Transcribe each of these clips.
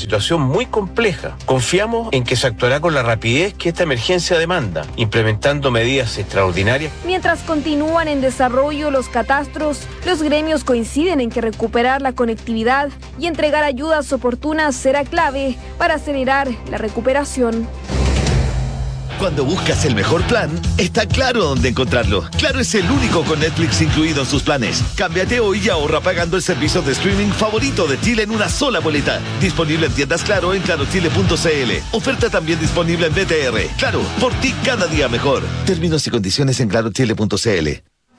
situación muy compleja. Confiamos en que se actuará con la rapidez que esta emergencia demanda, implementando medidas extraordinarias. Mientras continúan en desarrollo los catastros, los gremios coinciden en que recuperar la conectividad y entregar ayudas oportunas será clave para acelerar la recuperación. Cuando buscas el mejor plan, está Claro dónde encontrarlo. Claro es el único con Netflix incluido en sus planes. Cámbiate hoy y ahorra pagando el servicio de streaming favorito de Chile en una sola boleta. Disponible en tiendas Claro en clarochile.cl. Oferta también disponible en BTR. Claro, por ti cada día mejor. Términos y condiciones en clarochile.cl.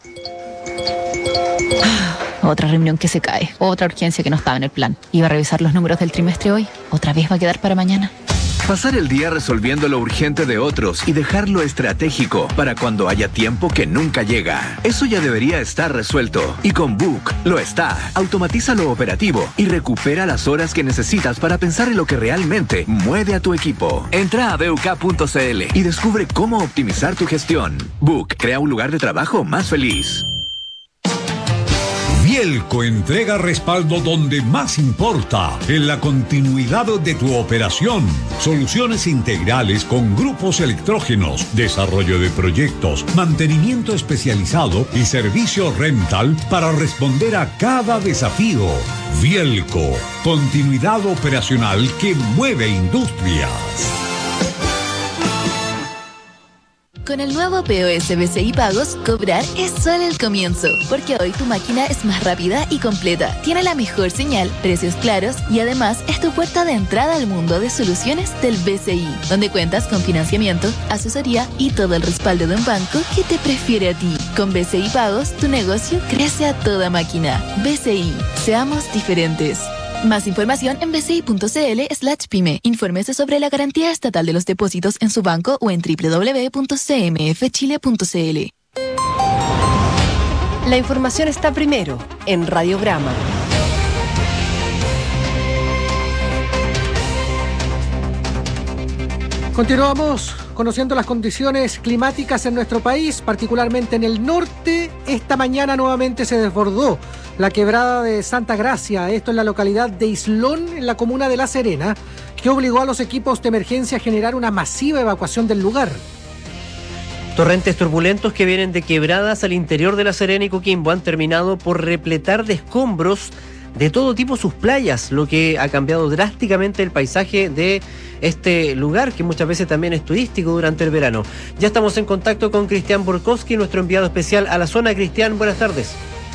Otra reunión que se cae, otra urgencia que no estaba en el plan. Iba a revisar los números del trimestre hoy, otra vez va a quedar para mañana. Pasar el día resolviendo lo urgente de otros y dejar lo estratégico para cuando haya tiempo que nunca llega. Eso ya debería estar resuelto. Y con Book lo está. Automatiza lo operativo y recupera las horas que necesitas para pensar en lo que realmente mueve a tu equipo. Entra a BUK.cl y descubre cómo optimizar tu gestión. Book crea un lugar de trabajo más feliz. Vielco entrega respaldo donde más importa, en la continuidad de tu operación. Soluciones integrales con grupos electrógenos, desarrollo de proyectos, mantenimiento especializado y servicio rental para responder a cada desafío. Vielco, continuidad operacional que mueve industrias. Con el nuevo POS BCI Pagos, cobrar es solo el comienzo, porque hoy tu máquina es más rápida y completa, tiene la mejor señal, precios claros y además es tu puerta de entrada al mundo de soluciones del BCI, donde cuentas con financiamiento, asesoría y todo el respaldo de un banco que te prefiere a ti. Con BCI Pagos, tu negocio crece a toda máquina. BCI, seamos diferentes. Más información en bci.cl/pyme. Infórmese sobre la garantía estatal de los depósitos en su banco o en www.cmfchile.cl. La información está primero en Radiograma. Continuamos conociendo las condiciones climáticas en nuestro país, particularmente en el norte. Esta mañana nuevamente se desbordó la quebrada de Santa Gracia, esto en la localidad de Islón, en la comuna de La Serena, que obligó a los equipos de emergencia a generar una masiva evacuación del lugar. Torrentes turbulentos que vienen de quebradas al interior de La Serena y Coquimbo han terminado por repletar de escombros de todo tipo sus playas, lo que ha cambiado drásticamente el paisaje de este lugar, que muchas veces también es turístico durante el verano. Ya estamos en contacto con Cristian Borkowski, nuestro enviado especial a la zona. Cristian, buenas tardes.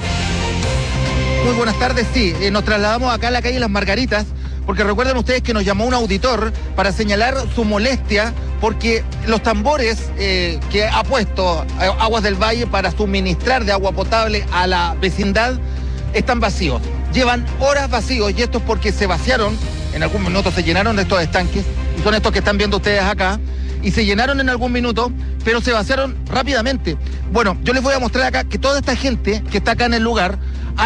Muy buenas tardes, sí. Nos trasladamos acá a la calle Las Margaritas, porque recuerden ustedes que nos llamó un auditor para señalar su molestia porque los tambores que ha puesto Aguas del Valle para suministrar de agua potable a la vecindad están vacíos. Llevan horas vacíos y esto es porque se vaciaron, en algún minuto se llenaron de estos estanques, y son estos que están viendo ustedes acá, y se llenaron en algún minuto, pero se vaciaron rápidamente. Bueno, yo les voy a mostrar acá que toda esta gente que está acá en el lugar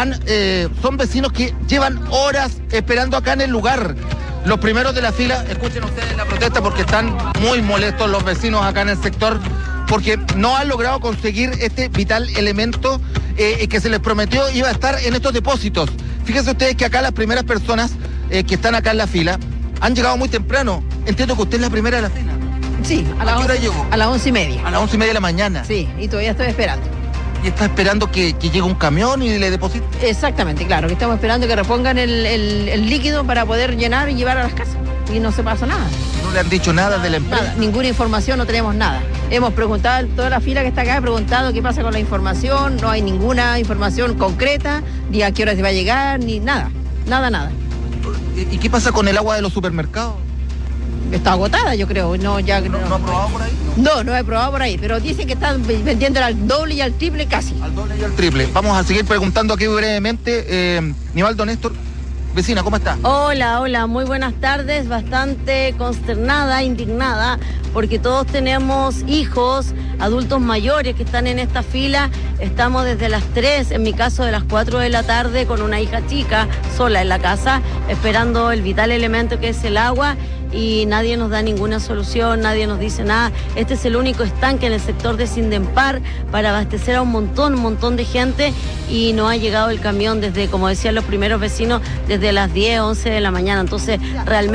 son vecinos que llevan horas esperando acá en el lugar. Los primeros de la fila, escuchen ustedes la protesta porque están muy molestos los vecinos acá en el sector, porque no han logrado conseguir este vital elemento que se les prometió iba a estar en estos depósitos. Fíjense ustedes que acá las primeras personas que están acá en la fila han llegado muy temprano. Entiendo que usted es la primera de la fila. Sí, ¿A qué hora llegó? A las 11:30. A las 11:30 de la mañana. Sí, y todavía estoy esperando. ¿Y está esperando que llegue un camión y le deposite? Exactamente, claro, que estamos esperando que repongan el líquido para poder llenar y llevar a las casas. Y no se pasa nada. ¿No le han dicho nada de la empresa? Nada, ninguna información, no tenemos nada. Hemos preguntado, toda la fila que está acá, he preguntado qué pasa con la información, no hay ninguna información concreta, ni a qué hora se va a llegar, ni nada, nada. ¿Y qué pasa con el agua de los supermercados? Está agotada, yo creo. ¿No ha probado por ahí? No he probado por ahí, pero dicen que están vendiendo al doble y al triple casi. Al doble y al triple. Vamos a seguir preguntando aquí brevemente. Nivaldo Néstor, vecina, ¿cómo está? Hola, muy buenas tardes. Bastante consternada, indignada, porque todos tenemos hijos, adultos mayores que están en esta fila. Estamos desde las 3, en mi caso de las 4 de la tarde, con una hija chica sola en la casa, esperando el vital elemento que es el agua. Y nadie nos da ninguna solución, nadie nos dice nada. Este es el único estanque en el sector de Sindempar para abastecer a un montón de gente, y no ha llegado el camión desde, como decían los primeros vecinos, desde las 10, 11 de la mañana. Entonces, realmente